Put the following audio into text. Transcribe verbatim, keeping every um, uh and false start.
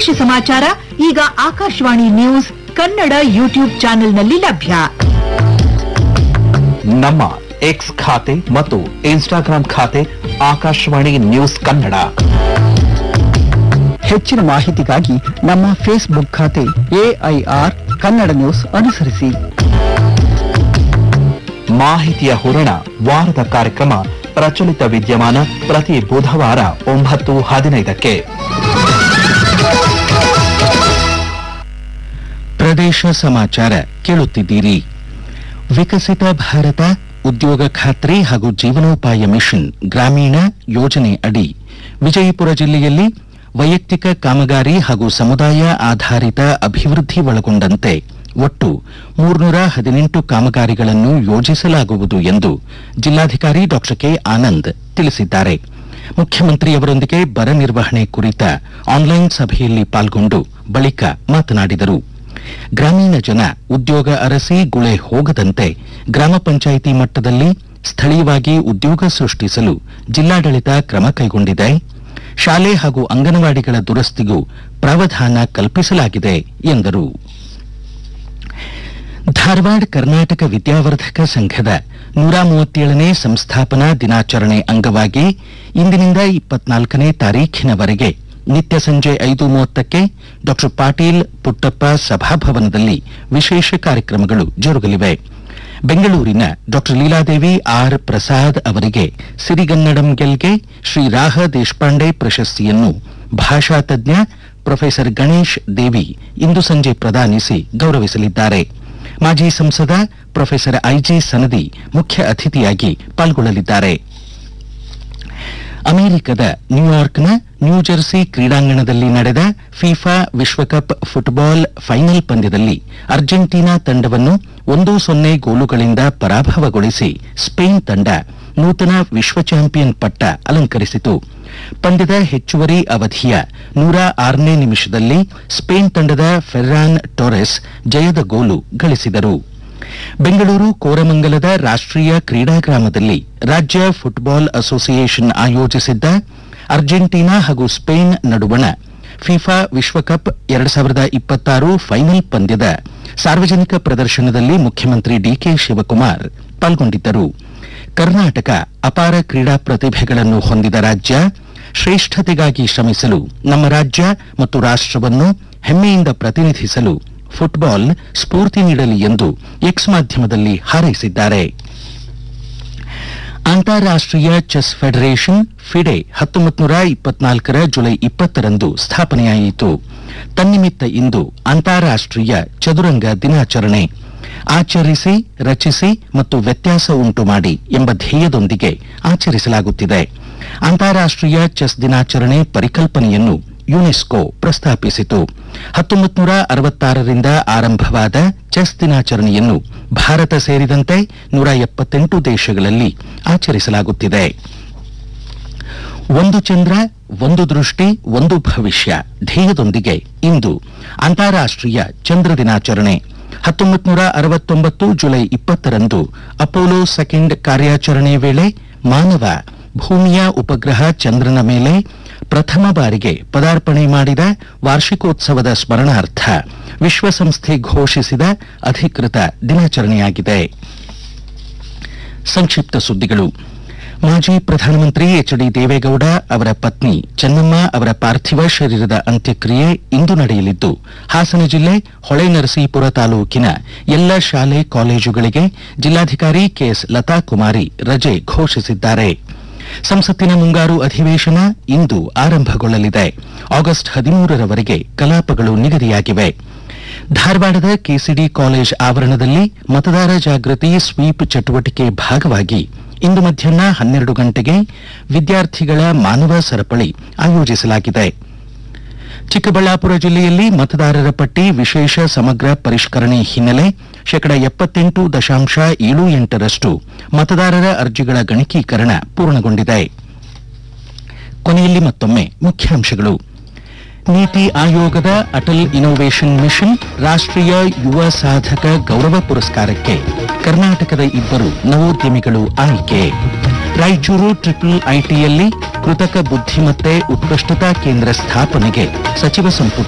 ಪ್ರದೇಶ ಸಮಾಚಾರ ಈಗ Akashvani news Kannada YouTube ಚಾನೆಲ್ನಲ್ಲಿ ಲಭ್ಯ. ನಮ್ಮ ಎಕ್ಸ್ ಖಾತೆ ಮತ್ತು ಇನ್ಸ್ಟಾಗ್ರಾಂ ಖಾತೆ ಆಕಾಶವಾಣಿ ನ್ಯೂಸ್ ಕನ್ನಡ. ಹೆಚ್ಚಿನ ಮಾಹಿತಿಗಾಗಿ ನಮ್ಮ ಫೇಸ್ಬುಕ್ ಖಾತೆ ಎಐಆರ್ ಕನ್ನಡ ನ್ಯೂಸ್ ಅನುಸರಿಸಿ. ಮಾಹಿತಿಯ ಹೂರಣ ವಾರದ ಕಾರ್ಯಕ್ರಮ ಪ್ರಚಲಿತ ವಿದ್ಯಮಾನ ಪ್ರತಿ ಬುಧವಾರ ಒಂಬತ್ತು ಹದಿನೈದಕ್ಕೆ. ಪ್ರದೇಶ ಸಮಾಚಾರ ಕೇಳುತ್ತಿದ್ದೀರಿ. ವಿಕಸಿತ ಭಾರತ ಉದ್ಯೋಗ ಖಾತ್ರಿ ಹಾಗೂ ಜೀವನೋಪಾಯ ಮಿಷನ್ ಗ್ರಾಮೀಣ ಯೋಜನೆ ಅಡಿ ವಿಜಯಪುರ ಜಿಲ್ಲೆಯಲ್ಲಿ ವೈಯಕ್ತಿಕ ಕಾಮಗಾರಿ ಹಾಗೂ ಸಮುದಾಯ ಆಧಾರಿತ ಅಭಿವೃದ್ಧಿ ಒಳಗೊಂಡಂತೆ ಒಟ್ಟು ಮೂರ್ನೂರ ಹದಿನೆಂಟು ಕಾಮಗಾರಿಗಳನ್ನು ಯೋಜಿಸಲಾಗುವುದು ಎಂದು ಜಿಲ್ಲಾಧಿಕಾರಿ ಡಾ ಕೆ ಆನಂದ್ ತಿಳಿಸಿದ್ದಾರೆ. ಮುಖ್ಯಮಂತ್ರಿಯವರೊಂದಿಗೆ ಬರ ನಿರ್ವಹಣೆ ಕುರಿತ ಆನ್ಲೈನ್ ಸಭೆಯಲ್ಲಿ ಪಾಲ್ಗೊಂಡು ಬಳಿಕ ಮಾತನಾಡಿದರು. ಗ್ರಾಮೀಣ ಜನ ಉದ್ಯೋಗ ಅರಸಿ ಗುಳೆ ಹೋಗದಂತೆ ಗ್ರಾಮ ಪಂಚಾಯಿತಿ ಮಟ್ಟದಲ್ಲಿ ಸ್ಥಳೀಯವಾಗಿ ಉದ್ಯೋಗ ಸೃಷ್ಟಿಸಲು ಜಿಲ್ಲಾಡಳಿತ ಕ್ರಮ ಕೈಗೊಂಡಿದೆ. ಶಾಲೆ ಹಾಗೂ ಅಂಗನವಾಡಿಗಳ ದುರಸ್ತಿಗೂ ಪ್ರಾವಧಾನ ಕಲ್ಪಿಸಲಾಗಿದೆ ಎಂದರು. ಧಾರವಾಡ ಕರ್ನಾಟಕ ವಿದ್ಯಾವರ್ಧಕ ಸಂಘದ ನೂರ ಮೂವತ್ತೇಳನೇ ಸಂಸ್ಥಾಪನಾ ದಿನಾಚರಣೆ ಅಂಗವಾಗಿ ಇಂದಿನಿಂದ ಇಪ್ಪತ್ನಾಲ್ಕನೇ ತಾರೀಖಿನವರೆಗೆ ನಿತ್ಯ ಸಂಜೆ ಐದು ಮೂವತ್ತಕ್ಕೆ ಡಾ ಪಾಟೀಲ್ ಪುಟ್ಟಪ್ಪ ಸಭಾಭವನದಲ್ಲಿ ವಿಶೇಷ ಕಾರ್ಯಕ್ರಮಗಳು ಜರುಗಲಿವೆ. ಬೆಂಗಳೂರಿನ ಡಾ ಲೀಲಾದೇವಿ ಆರ್ ಪ್ರಸಾದ್ ಅವರಿಗೆ ಸಿರಿಗನ್ನಡಂ ಗೆಲ್ಗೆ ಶ್ರೀ ರಾಹ ದೇಶಪಾಂಡೆ ಪ್ರಶಸ್ತಿಯನ್ನು ಭಾಷಾ ತಜ್ಞ ಪ್ರೊಫೆಸರ್ ಗಣೇಶ್ ದೇವಿ ಇಂದು ಸಂಜೆ ಪ್ರದಾನಿಸಿ ಗೌರವಿಸಲಿದ್ದಾರೆ. ಮಾಜಿ ಸಂಸದ ಪ್ರೊಫೆಸರ್ ಐಜಿ ಸನದಿ ಮುಖ್ಯ ಅತಿಥಿಯಾಗಿ ಪಾಲ್ಗೊಳ್ಳಲಿದ್ದಾರೆ. ಅಮೆರಿಕದ ನ್ಯೂಯಾರ್ಕ್ನ ನ್ಯೂಜೆರ್ಸಿ ಕ್ರೀಡಾಂಗಣದಲ್ಲಿ ನಡೆದ ಫಿಫಾ ವಿಶ್ವಕಪ್ ಫುಟ್ಬಾಲ್ ಫೈನಲ್ ಪಂದ್ಯದಲ್ಲಿ ಅರ್ಜೆಂಟೀನಾ ತಂಡವನ್ನು ಒಂದು ಸೊನ್ನೆ ಗೋಲುಗಳಿಂದ ಪರಾಭವಗೊಳಿಸಿ ಸ್ಪೇನ್ ತಂಡ ನೂತನ ವಿಶ್ವ ಚಾಂಪಿಯನ್ ಪಟ್ಟ ಅಲಂಕರಿಸಿತು. ಪಂದ್ಯದ ಹೆಚ್ಚುವರಿ ಅವಧಿಯ ನೂರ ಆರನೇ ನಿಮಿಷದಲ್ಲಿ ಸ್ಪೇನ್ ತಂಡದ ಫೆರ್ರಾನ್ ಟೊರೆಸ್ ಜಯದ ಗೋಲು ಗಳಿಸಿದರು. ಬೆಂಗಳೂರು ಕೋರಮಂಗಲದ ರಾಷ್ಟ್ರೀಯ ಕ್ರೀಡಾಗ್ರಾಮದಲ್ಲಿ ರಾಜ್ಯ ಫುಟ್ಬಾಲ್ ಅಸೋಸಿಯೇಷನ್ ಆಯೋಜಿಸಿದ್ದ ಅರ್ಜೆಂಟೀನಾ ಹಾಗೂ ಸ್ಪೇನ್ ನಡುವಣ ಫಿಫಾ ವಿಶ್ವಕಪ್ ಎರಡು ಸಾವಿರದ ಇಪ್ಪತ್ತಾರು ಫೈನಲ್ ಪಂದ್ಯದ ಸಾರ್ವಜನಿಕ ಪ್ರದರ್ಶನದಲ್ಲಿ ಮುಖ್ಯಮಂತ್ರಿ ಡಿಕೆ ಶಿವಕುಮಾರ್ ಪಾಲ್ಗೊಂಡಿದ್ದರು. ಕರ್ನಾಟಕ ಅಪಾರ ಕ್ರೀಡಾ ಪ್ರತಿಭೆಗಳನ್ನು ಹೊಂದಿದ ರಾಜ್ಯ, ಶ್ರೇಷ್ಠತೆಗಾಗಿ ಶ್ರಮಿಸಲು ನಮ್ಮ ರಾಜ್ಯ ಮತ್ತು ರಾಷ್ಟ್ರವನ್ನು ಹೆಮ್ಮೆಯಿಂದ ಪ್ರತಿನಿಧಿಸಲು ಫುಟ್ಬಾಲ್ ಸ್ಫೂರ್ತಿ ನೀಡಲಿ ಎಂದು ಎಕ್ಸ್ ಮಾಧ್ಯಮದಲ್ಲಿ ಹಾರೈಸಿದ್ದಾರೆ. ಅಂತಾರಾಷ್ಟ್ರೀಯ ಚೆಸ್ ಫೆಡರೇಷನ್ ಫಿಡೆ ಹತ್ತೊಂಬತ್ತು ನೂರ ಇಪ್ಪತ್ನಾಲ್ಕರ ಜುಲೈ ಇಪ್ಪತ್ತರಂದು ಸ್ಥಾಪನೆಯಾಯಿತು. ತನ್ನಿಮಿತ್ತ ಇಂದು ಅಂತಾರಾಷ್ಟ್ರೀಯ ಚದುರಂಗ ದಿನಾಚರಣೆ. ಆಚರಿಸಿ, ರಚಿಸಿ ಮತ್ತು ವ್ಯತ್ಯಾಸ ಉಂಟು ಮಾಡಿ ಎಂಬ ಧ್ಯೇಯದೊಂದಿಗೆ ಆಚರಿಸಲಾಗುತ್ತಿದೆ. ಅಂತಾರಾಷ್ಟ್ರೀಯ ಚೆಸ್ ದಿನಾಚರಣೆ ಪರಿಕಲ್ಪನೆಯನ್ನು ಯುನೆಸ್ಕೋ ಪ್ರಸ್ತಾಪಿಸಿತು. ಹತ್ತೊಂಬತ್ತು ನೂರ ಅರವತ್ತಾರರಿಂದ ಆರಂಭವಾದ ಚೆಸ್ ದಿನಾಚರಣೆಯನ್ನು ಭಾರತ ಸೇರಿದಂತೆ ನೂರ ಎಪ್ಪತ್ತೆಂಟು ದೇಶಗಳಲ್ಲಿ ಆಚರಿಸಲಾಗುತ್ತಿದೆ. ಒಂದು ಚಂದ್ರ, ಒಂದು ದೃಷ್ಟಿ, ಒಂದು ಭವಿಷ್ಯ ಧ್ಯೇಯದೊಂದಿಗೆ ಇಂದು ಅಂತಾರಾಷ್ಟ್ರೀಯ ಚಂದ್ರ ದಿನಾಚರಣೆ. ಹತ್ತೊಂಬತ್ತು ನೂರ ಅರವತ್ತೊಂಬತ್ತು ಜುಲೈ ಇಪ್ಪತ್ತರಂದು ಅಪೋಲೋ ಸೆಕೆಂಡ್ ಕಾರ್ಯಾಚರಣೆ ವೇಳೆ ಮಾನವ ಭೂಮಿಯ ಉಪಗ್ರಹ ಚಂದ್ರನ ಮೇಲೆ ಪ್ರಥಮ ಬಾರಿಗೆ ಪದಾರ್ಪಣೆ ಮಾಡಿದ ವಾರ್ಷಿಕೋತ್ಸವದ ಸ್ಮರಣಾರ್ಥ ವಿಶ್ವಸಂಸ್ಥೆ ಘೋಷಿಸಿದ ಅಧಿಕೃತ ದಿನಾಚರಣೆಯಾಗಿದೆ. ಸಂಕ್ಷಿಪ್ತ ಸುದ್ದಿಗಳು. ಮಾಜಿ ಪ್ರಧಾನಮಂತ್ರಿ ಎಚ್ ಡಿ ದೇವೇಗೌಡ ಅವರ ಪತ್ನಿ ಚೆನ್ನಮ್ಮ ಅವರ ಪಾರ್ಥಿವ ಶರೀರದ ಅಂತ್ಯಕ್ರಿಯೆ ಇಂದು ನಡೆಯಲಿದ್ದು, ಹಾಸನ ಜಿಲ್ಲೆ ಹೊಳೆನರಸೀಪುರ ತಾಲೂಕಿನ ಎಲ್ಲ ಶಾಲೆ ಕಾಲೇಜುಗಳಿಗೆ ಜಿಲ್ಲಾಧಿಕಾರಿ ಕೆಎಸ್ ಲತಾ ಕುಮಾರಿ ರಜೆ ಘೋಷಿಸಿದ್ದಾರೆ. ಸಂಸತ್ತಿನ ಮುಂಗಾರು ಅಧಿವೇಶನ ಇಂದು ಆರಂಭಗೊಳ್ಳಲಿದೆ. ಆಗಸ್ಟ್ ಹದಿಮೂರರವರೆಗೆ ಕಲಾಪಗಳು ನಿಗದಿಯಾಗಿವೆ. ಧಾರವಾಡದ ಕೆಸಿಡಿ ಕಾಲೇಜ್ ಆವರಣದಲ್ಲಿ ಮತದಾರ ಜಾಗೃತಿ ಸ್ವೀಪ್ ಚಟುವಟಿಕೆ ಭಾಗವಾಗಿ ಇಂದು ಮಧ್ಯಾಹ್ನ ಹನ್ನೆರಡು ಗಂಟೆಗೆ ವಿದ್ಯಾರ್ಥಿಗಳ ಮಾನವ ಸರಪಳಿ ಆಯೋಜಿಸಲಾಗಿದೆ. ಚಿಕ್ಕಬಳ್ಳಾಪುರ ಜಿಲ್ಲೆಯಲ್ಲಿ ಮತದಾರರ ಪಟ್ಟಿ ವಿಶೇಷ ಸಮಗ್ರ ಪರಿಷ್ಕರಣೆ ಹಿನ್ನೆಲೆ ಶೇಕಡ ಎಪ್ಪತ್ತೆಂಟು ದಶಾಂಶ ಏಳು ಎಂಟರಷ್ಟು ಮತದಾರರ ಅರ್ಜಿಗಳ ಗಣಕೀಕರಣ ಪೂರ್ಣಗೊಂಡಿದೆ. ಕೊನೆಯಲ್ಲಿ ಮತ್ತೊಮ್ಮೆ ಮುಖ್ಯಾಂಶಗಳು. ನೀತಿ ಆಯೋಗದ ಅಟಲ್ ಇನ್ನೋವೇಷನ್ ಮಿಷನ್ ರಾಷ್ಟ್ರೀಯ ಯುವ ಸಾಧಕ ಗೌರವ ಪುರಸ್ಕಾರಕ್ಕೆ ಕರ್ನಾಟಕದ ಇಬ್ಬರು ನವೋದ್ಯಮಿಗಳು ಆಯ್ಕೆ. ರಾಯಚೂರು ಟ್ರಿಪಲ್ ಐಟಿಯಲ್ಲಿ ಕೃತಕ ಬುದ್ಧಿಮತ್ತೆ ಉತ್ಕೃಷ್ಟತಾ ಕೇಂದ್ರ ಸ್ಥಾಪನೆಗೆ ಸಚಿವ ಸಂಪುಟ